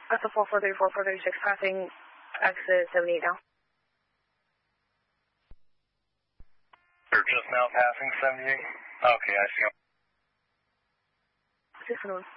That's a 4434, 436, passing exit 78 now. You're just now passing 78? Okay, I see. 6 1.